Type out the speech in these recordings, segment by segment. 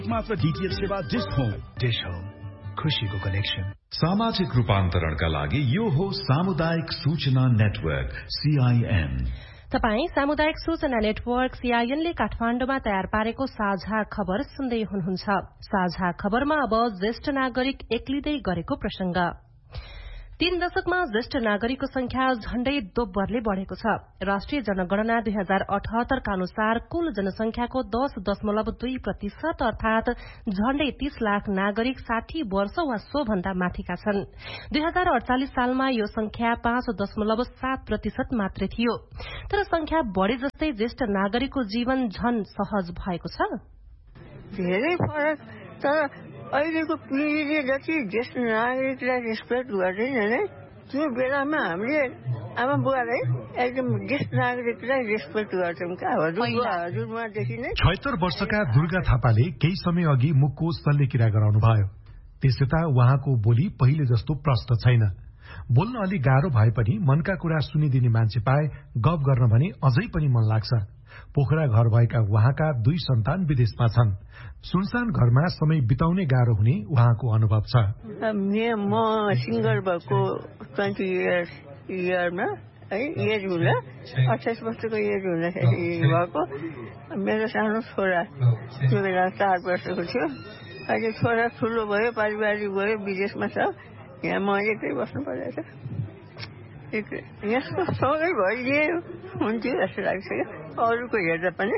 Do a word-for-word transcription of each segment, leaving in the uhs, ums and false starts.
मात्र डीटीएच सेवा dish home. Dish home, खुशीको कनेक्सन। सामाजिक रूपान्तरणका लागि यो हो सामुदायिक सूचना नेटवर्क सीआईएन। तपाई सामुदायिक सूचना नेटवर्क सीआईएन ले काठमाडौँमा तयार पारेको साझा खबर सुन्दै हुनुहुन्छ। साझा खबरमा अब ज्येष्ठ नागरिक एक्लिँदै गरेको प्रसंग। तीन दशकमा ज्येष्ठ नागरिकको संख्या झण्डै दोब्बरले बढ़ेको छ। राष्ट्रिय जनगणना दुई हजार अठहत्तरका अनुसार कुल जनसंख्याको दस दशमलव दुई प्रतिशत अर्थात झण्डै तीस लाख नागरिक साठी वर्ष वा सो भन्दा माथिका छन्। दुई हजार अड़चालिस सालमा यो संख्या पाँच दशमलव सात प्रतिशत मात्रै थियो। तर संख्या बढ़े जस्तै ज्येष्ठ नागरिकको जीवन झन सहज भएको छ। धेरै फरक तर अहिलेको पिँढीले जति ज्येष्ठ नागरिकलाई रेस्पेक्ट गर्दैन नै त्यो बेलामा हामीले आमा बुवालाई एकदम ज्येष्ठ नागरिकलाई रेस्पेक्ट गर्छौँ। कहाँ हजुरबादेखि नै छयत्तर वर्षका दुर्गा थापाले केही समय अघि मुखको शल्यक्रिया गराउनु भयो। त्यसैता उहाँको बोली पहिले जस्तो प्रष्ट छैन। बोल्न अलि गाह्रो भए पनि मनका कुरा सुनिदिने मान्छे पाए गफ गर्न भने अझै पनि मन लाग्छ। पोखरा घर भएका उहाँका दुई सन्तान विदेशमा छन्। सुनसान घरमा समय बिताउने गाह्रो हुने उहाँको अनुभव छ। म सिङ्गल भएको ट्वेन्टी इयर्स इयरमा है एज हुँदा अठाइस वर्षको एज हुँदाखेरि भएको मेरो सानो छोरा त्यो बेला चार वर्षको थियो। अहिले छोरा ठुलो भयो, पारिवारिक भयो, विदेशमा छ। यहाँ म एक्लै बस्नु परेको छ। यस्तो सँगै भइदिए हुन्थ्यो जस्तो लाग्छ क्या अरूको हेर्दा पनि।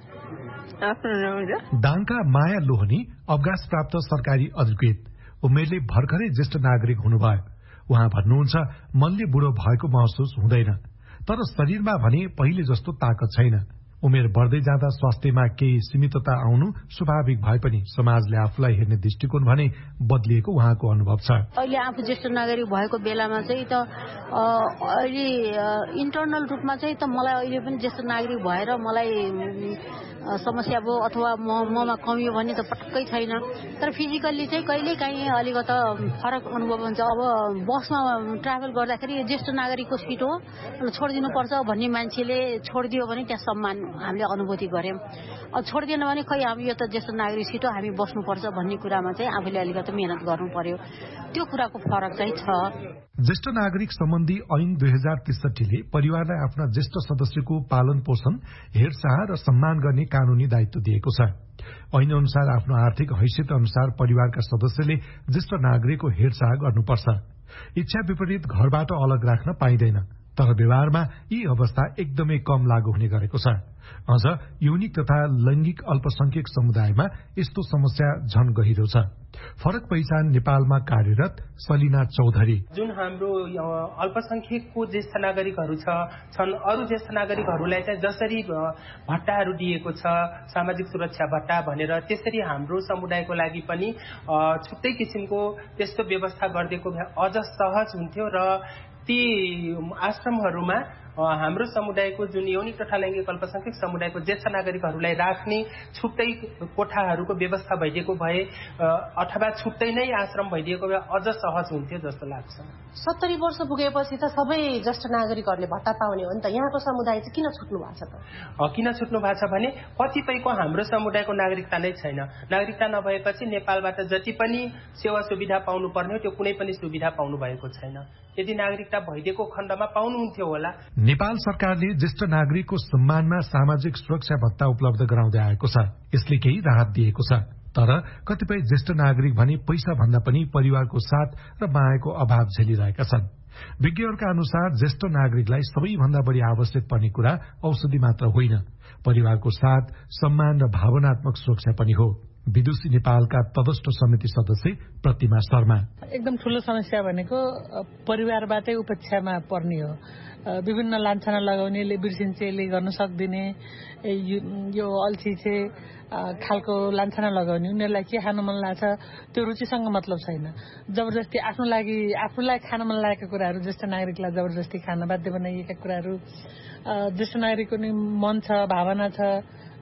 दाङका माया लोहनी अवकाश प्राप्त सरकारी अधिकृत उमेरले भर्खरै ज्येष्ठ नागरिक हुनुभयो। उहाँ भन्नुहुन्छ मनले बुढो भएको महसुस हुँदैन, तर शरीरमा भने पहिले जस्तो ताकत छैन। उमेर बढ्दै जाँदा स्वास्थ्यमा केही सीमितता आउनु स्वाभाविक भए पनि समाजले आफूलाई हेर्ने दृष्टिकोण भने बदलिएको उहाँको अनुभव छ। अहिले आफू ज्येष्ठ नागरिक भएको बेलामा चाहिँ त अहिले इन्टरनल रूपमा चाहिँ त मलाई अहिले पनि ज्येष्ठ नागरिक भएर मलाई समस्या भयो अथवा ममा कमी हो भने त पटक्कै छैन। तर फिजिकल्ली चाहिँ कहिले काहीँ अलिकता फरक अनुभव हुन्छ। अब बसमा ट्राभल गर्दाखेरि ज्येष्ठ नागरिकको सिट हो छोडिदिनु पर्छ भन्ने मान्छेले छोडिदियो भने त्यहाँ सम्मान हामीले अनुभूति गर्यौं। अब छोडिदिएन भने खै हामी यो त ज्येष्ठ नागरिक सिट हो हामी बस्नुपर्छ भन्ने कुरामा चाहिँ आफूले अलिकति मेहनत गर्नु पर्यो। त्यो कुराको फरक चाहिँ छ। ज्येष्ठ नागरिक सम्बन्धी ऐन दुई हजार त्रिसठीले परिवारलाई आफ्ना ज्येष्ठ सदस्यको पालन पोषण, हेरचाह र सम्मान गर्ने कानूनी दायित्व दिएको छ। ऐन अनुसार आफ्नो आर्थिक हैसियत अनुसार परिवारका सदस्यले ज्येष्ठ नागरिकको हेरचाह गर्नुपर्छ। इच्छा विपरीत घरबाट अलग राख्न पाइँदैन। तर व्यवहारमा यी अवस्था एकदमै कम लागू हुने गरेको छ। अझ यौनिक तथा लैंगिक अल्पसंख्यक समुदायमा यस्तो समस्या झन गहिरो छ। फरक पहिचान नेपालमा कार्यरत सलिना चौधरी जुन हाम्रो अल्पसंख्यकको ज्येष्ठ नागरिकहरू छ छन् अरू ज्येष्ठ नागरिकहरूलाई चाहिँ जसरी भत्ताहरू दिएको छ सामाजिक सुरक्षा भत्ता भनेर त्यसरी हाम्रो समुदायको लागि पनि छुट्टै किसिमको त्यस्तो व्यवस्था गरिदिएको भए अझ सहज हुन्थ्यो र ती आश्रमहरूमा हाम्रो समुदायको जुन यौनिक तथा लैंगिक अल्पसंख्यक समुदायको ज्येष्ठ नागरिकहरूलाई राख्ने छुट्टै कोठाहरूको व्यवस्था भइदिएको भए अथवा छुट्टै नै आश्रम भइदिएको भए अझ सहज हुन्थ्यो जस्तो लाग्छ। सत्तरी वर्ष पुगेपछि त सबै ज्येष्ठ नागरिकहरूले भत्ता पाउने हो नि त। यहाँको समुदाय चाहिँ किन छुट्नु भएको छ त? किन छुट्नु भएको छ भने कतिपयको हाम्रो समुदायको नागरिकता नै छैन। नागरिकता नभएपछि नेपालबाट जति पनि सेवा सुविधा पाउनु पर्ने हो त्यो कुनै पनि सुविधा पाउनु भएको छैन। यदि नागरिकता भइदिएको खण्डमा पाउनुहुन्थ्यो होला। नेपाल सरकारले ज्येष्ठ नागरिकको सम्मानमा सामाजिक सुरक्षा भत्ता उपलब्ध गराउँदै आएको छ। यसले केही राहत दिएको छ। तर कतिपय ज्येष्ठ नागरिक भने पैसा भन्दा पनि परिवारको साथ र मायाको अभाव झेलिरहेका छन्। विज्ञहरूका अनुसार ज्येष्ठ नागरिकलाई सबैभन्दा बढी आवश्यक पर्ने कुरा औषधि मात्र होइन, परिवारको साथ, सम्मान र भावनात्मक सुरक्षा पनि हो। विदुषी नेपालका तदस्थ समिति सदस्य प्रतिमा शर्मा एकदम ठूलो समस्या भनेको परिवारबाटै उपेक्षामा पर्ने हो। विभिन्न लान्छना लगाउनेले बिर्सिन्छेले गर्न सक्दिने यो अल्छी छे खालको लान्छना लगाउने उनीहरूलाई के खान मन लाग्छ त्यो रुचिसँग मतलब छैन। जबरजस्ती आफ्नो लागि आफूलाई खान मन लागेका कुराहरू ज्येष्ठ नागरिकलाई जबरजस्ती खान बाध्य बनाइएका कुराहरू ज्येष्ठ नागरिकको नि मन छ, भावना छ,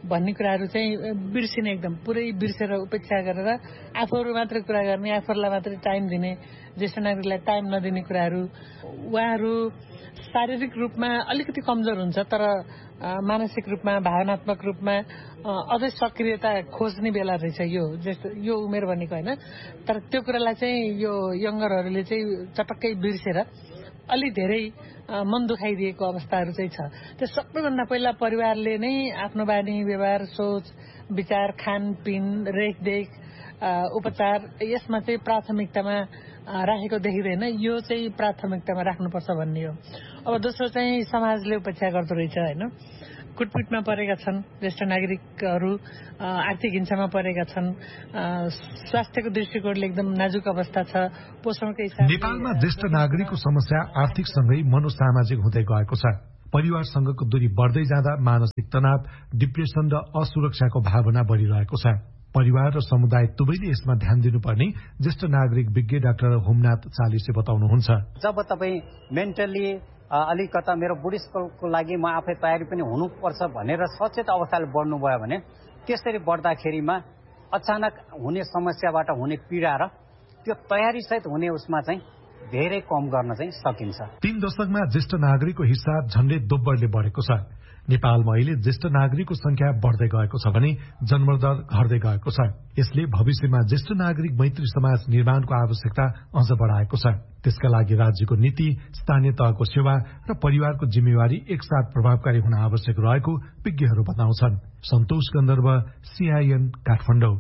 भन्ने कुराहरू चाहिँ बिर्सिने, एकदम पुरै बिर्सेर उपेक्षा गरेर आफूहरू मात्रै कुरा गर्ने, आफूहरूलाई मात्रै टाइम दिने, ज्येष्ठ नागरिकलाई टाइम नदिने कुराहरू। उहाँहरू शारीरिक रूपमा अलिकति कमजोर हुन्छ तर मानसिक रूपमा, भावनात्मक रूपमा अझै सक्रियता खोज्ने बेला रहेछ यो यो उमेर भनेको होइन। तर त्यो कुरालाई चाहिँ यो यङ्गरहरूले चाहिँ चटक्कै बिर्सेर अलि धेरै मन दुखाइदिएको अवस्थाहरू चाहिँ छ। त्यो सबैभन्दा पहिला परिवारले नै आफ्नो बानी व्यवहार, सोच विचार, खानपिन, रेखदेख, उपचार यसमा चाहिँ प्राथमिकतामा राखेको देखिँदैन। यो चाहिँ प्राथमिकतामा राख्नुपर्छ भन्ने हो। अब दोस्रो चाहिँ समाजले उपेक्षा गर्दो रहेछ होइन। कुटपिटमा परेका छन् ज्येष्ठ नागरिकहरू, आर्थिक हिंसामा परेका छन्, स्वास्थ्यको दृष्टिकोणले एकदम नाजुक अवस्था छ, पोषणको हिसाबले। नेपालमा ज्येष्ठ नागरिकको समस्या आर्थिकसँगै मनोसामाजिक हुँदै गएको छ। परिवारसँगको दूरी बढ्दै जाँदा मानसिक तनाव, डिप्रेसन र असुरक्षाको भावना बढिरहेको छ। परिवार र समुदाय दुवैले यसमा ध्यान दिनुपर्ने ज्येष्ठ नागरिक विज्ञ डाक्टर होमनाथ चालिसे बताउनुहुन्छ। जब तपाईँ मेन्टली अलिकता मेरो बुढेसकालको लागि म आफै तयारी पनि हुनुपर्छ भनेर सचेत अवस्थाले बढ्नुभयो भने त्यसरी बढ्दाखेरिमा अचानक हुने समस्याबाट हुने पीडा र त्यो तयारीसहित हुने उसमा चाहिँ धेरै कम गर्न चाहिँ सकिन्छ। तीन दशकमा ज्येष्ठ नागरिकको हिस्सा झण्डै दोब्बरले बढेको छ। नेपालमा अहिले ज्येष्ठ नागरिकको संख्या बढ्दै गएको छ भने जन्मदर घट्दै गएको छ। यसले भविष्यमा ज्येष्ठ नागरिक मैत्री समाज निर्माणको आवश्यकता अझ बढाएको छ। त्यसका लागि राज्यको नीति, स्थानीय तहको सेवा र परिवारको जिम्मेवारी एकसाथ प्रभावकारी हुन आवश्यक रहेको विज्ञहरू बताउँछन्। सन्तोष गन्धर्व, सीआईएन, काठमाडौँ।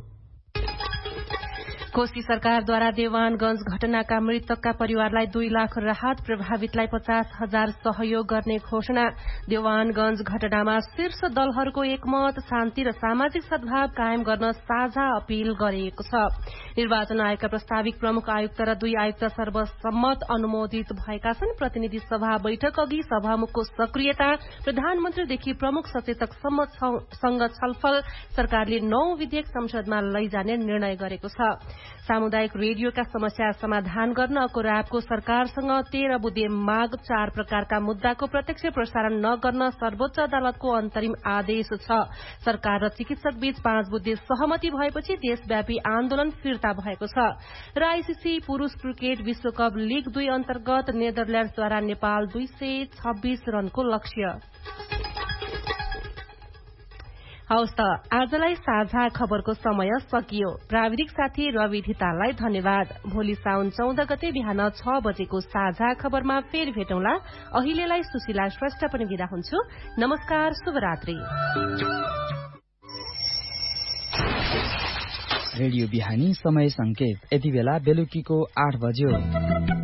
कोशी सरकारद्वारा देवानगंज घटनाका मृतकका परिवारलाई दुई लाख राहत, प्रभावितलाई पचास हजार सहयोग गर्ने घोषणा। देवानगंज घटनामा शीर्ष दलहरूको एकमत, शान्ति र सामाजिक सद्भाव कायम गर्न साझा अपील गरिएको छ। निर्वाचन आयोगका प्रस्ताविक प्रमुख आयुक्त र दुई आयुक्त सर्वसम्मत अनुमोदित भएका छन्। प्रतिनिधि सभा बैठक अघि सभामुखको सक्रियता, प्रधानमन्त्रीदेखि प्रमुख सचेतकसम्मसँग छलफल, सरकारले नौ विधेयक संसदमा लैजाने निर्णय गरेको छ। सामुदायिक रेडियोका समस्या समाधान गर्न अकोराबको सरकारसँग तेह्र बुँदे माग, चार प्रकारका मुद्दाको प्रत्यक्ष प्रसारण नगर्न सर्वोच्च अदालतको अन्तरिम आदेश छ। सरकार र चिकित्सक बीच पाँच बुँदे सहमति भएपछि देशव्यापी आन्दोलन फिर्ता भएको छ। र आईसीसी पुरूष क्रिकेट विश्वकप लीग दुई अन्तर्गत नेदरल्याण्डद्वारा नेपाल दुई सय छब्बीस रनको लक्ष्य। हवस् त आजलाई साझा खबरको समय सकियो। प्राविधिक साथी रवि धिताललाई धन्यवाद। भोलि साउन चौध गते बिहान छ बजेको साझा खबरमा फेरि भेटौँला। अहिलेलाई सुशीला श्रेष्ठ पनि बिदा हुन्छु। नमस्कार, शुभरात्रि। रेडियो बिहानी समय संकेत यति बेला बेलुकीको आठ बज्यो।